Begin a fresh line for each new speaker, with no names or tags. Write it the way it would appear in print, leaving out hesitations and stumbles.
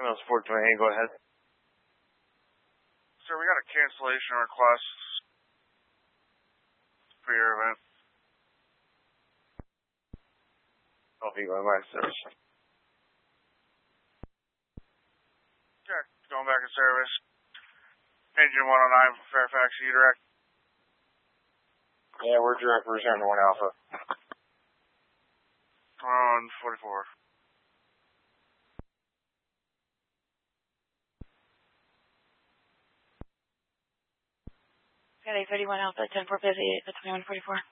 MS 428, go ahead.
Sir, we got a cancellation request for your event.
Copy, going back to service.
Okay, going back to service. Engine 109 from Fairfax, you direct?
Yeah, we're direct. We're 71 Alpha.
On 44.
Got a 31 Alpha, 10-4 busy at 2144.